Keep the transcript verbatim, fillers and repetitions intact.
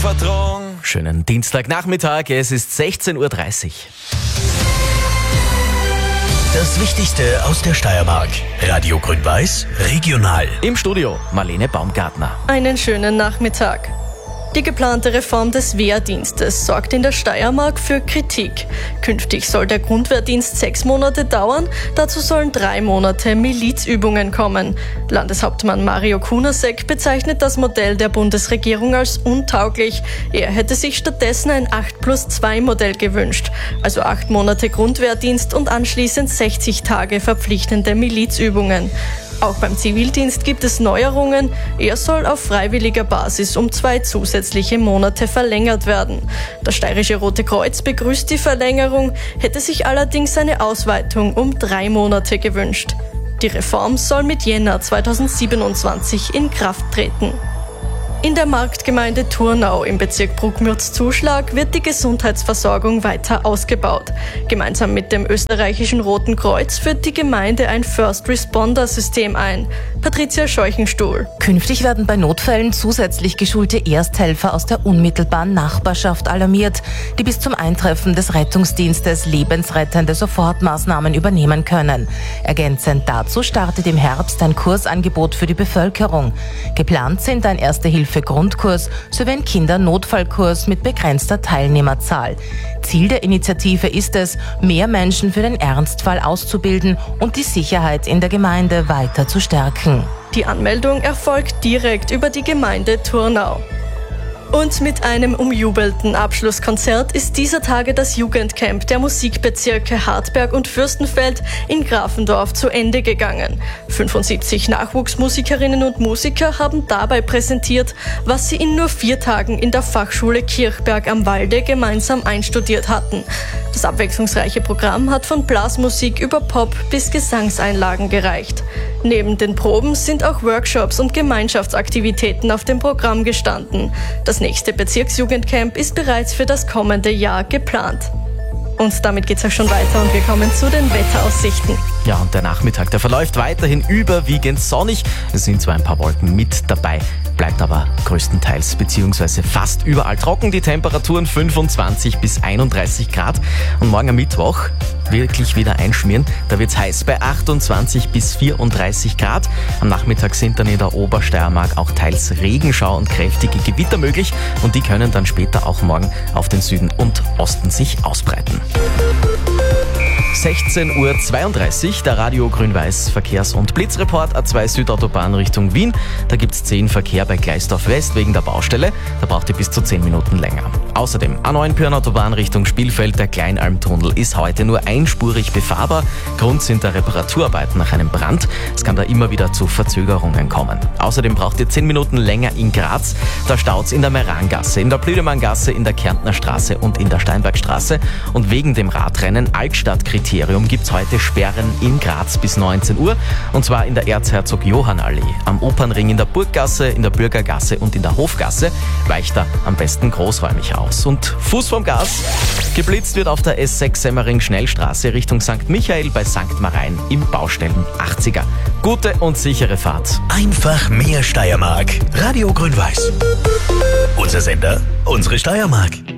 verdrungen. Schönen Dienstagnachmittag, es ist sechzehn Uhr dreißig. Das Wichtigste aus der Steiermark. Radio Grün-Weiß, regional. Im Studio Marlene Baumgartner. Einen schönen Nachmittag. Die geplante Reform des Wehrdienstes sorgt in der Steiermark für Kritik. Künftig soll der Grundwehrdienst sechs Monate dauern, dazu sollen drei Monate Milizübungen kommen. Landeshauptmann Mario Kunasek bezeichnet das Modell der Bundesregierung als untauglich. Er hätte sich stattdessen ein acht plus zwei Modell gewünscht, also acht Monate Grundwehrdienst und anschließend sechzig Tage verpflichtende Milizübungen. Auch beim Zivildienst gibt es Neuerungen. Er soll auf freiwilliger Basis um zwei zusätzliche Monate verlängert werden. Das Steirische Rote Kreuz begrüßt die Verlängerung, hätte sich allerdings eine Ausweitung um drei Monate gewünscht. Die Reform soll mit Jänner zweitausendsiebenundzwanzig in Kraft treten. In der Marktgemeinde Thurnau im Bezirk Bruckmürz-Zuschlag wird die Gesundheitsversorgung weiter ausgebaut. Gemeinsam mit dem österreichischen Roten Kreuz führt die Gemeinde ein First-Responder-System ein. Patricia Scheuchenstuhl. Künftig werden bei Notfällen zusätzlich geschulte Ersthelfer aus der unmittelbaren Nachbarschaft alarmiert, die bis zum Eintreffen des Rettungsdienstes lebensrettende Sofortmaßnahmen übernehmen können. Ergänzend dazu startet im Herbst ein Kursangebot für die Bevölkerung. Geplant sind ein Erste-Hilfe-Grundkurs sowie ein Kinder-Notfallkurs mit begrenzter Teilnehmerzahl. Ziel der Initiative ist es, mehr Menschen für den Ernstfall auszubilden und die Sicherheit in der Gemeinde weiter zu stärken. Die Anmeldung erfolgt direkt über die Gemeinde Thurnau. Und mit einem umjubelten Abschlusskonzert ist dieser Tage das Jugendcamp der Musikbezirke Hartberg und Fürstenfeld in Grafendorf zu Ende gegangen. fünfundsiebzig Nachwuchsmusikerinnen und Musiker haben dabei präsentiert, was sie in nur vier Tagen in der Fachschule Kirchberg am Walde gemeinsam einstudiert hatten. Das abwechslungsreiche Programm hat von Blasmusik über Pop bis Gesangseinlagen gereicht. Neben den Proben sind auch Workshops und Gemeinschaftsaktivitäten auf dem Programm gestanden. Das nächste Bezirksjugendcamp ist bereits für das kommende Jahr geplant. Und damit geht's auch schon weiter und wir kommen zu den Wetteraussichten. Ja, und der Nachmittag, der verläuft weiterhin überwiegend sonnig. Es sind zwar ein paar Wolken mit dabei, bleibt aber größtenteils bzw. fast überall trocken. Die Temperaturen fünfundzwanzig bis einunddreißig Grad. Und morgen am Mittwoch wirklich wieder einschmieren. Da wird's heiß bei achtundzwanzig bis vierunddreißig Grad. Am Nachmittag sind dann in der Obersteiermark auch teils Regenschau und kräftige Gewitter möglich. Und die können dann später auch morgen auf den Süden und Osten sich ausbreiten. sechzehn Uhr zweiunddreißig, der Radio Grün-Weiß Verkehrs- und Blitzreport A zwei Südautobahn Richtung Wien. Da gibt's zehn Verkehr bei Gleisdorf West wegen der Baustelle. Da braucht ihr bis zu zehn Minuten länger. Außerdem A neun Pirnautobahn Richtung Spielfeld. Der Kleinalmtunnel ist heute nur einspurig befahrbar. Grund sind der Reparaturarbeiten nach einem Brand. Es kann da immer wieder zu Verzögerungen kommen. Außerdem braucht ihr zehn Minuten länger in Graz. Da staut's in der Merangasse, in der Blüdemanngasse, in der Kärntner Straße und in der Steinbergstraße. Und wegen dem Radrennen Altstadtkriterium gibt's heute Sperren in Graz bis neunzehn Uhr. Und zwar in der Erzherzog-Johann-Allee, am Opernring in der Burggasse, in der Bürgergasse und in der Hofgasse. Weicht da am besten großräumig aus. Und Fuß vom Gas. Geblitzt wird auf der S sechs Semmering-Schnellstraße Richtung Sankt Michael bei Sankt Marein im Baustellen achtziger. Gute und sichere Fahrt. Einfach mehr Steiermark. Radio Grün-Weiß. Unser Sender, unsere Steiermark.